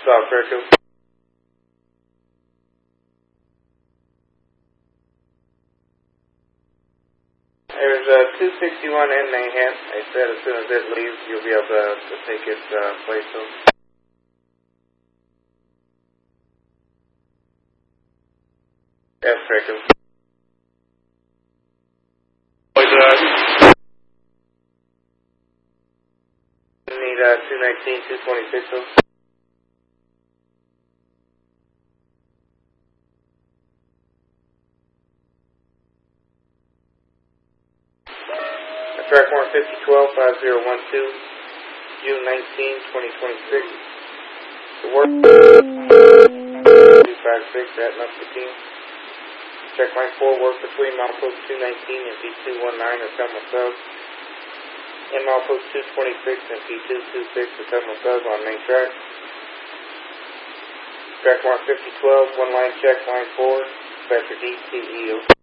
South Fairfield. There's 261 in Mayhem. They said as soon as it leaves, you'll be able to take its place. So. Yes, Fairfield. Need 219, 226. So. Track 15012 5012 U19 2026. The work 256 at Muscatine. Check line 4 work between milepost 219 and P219 or Thelma Sub. And milepost 226 and P226 or Thelma Sub on main track. Track 15012, one line check line 4, Dispatcher DTEO.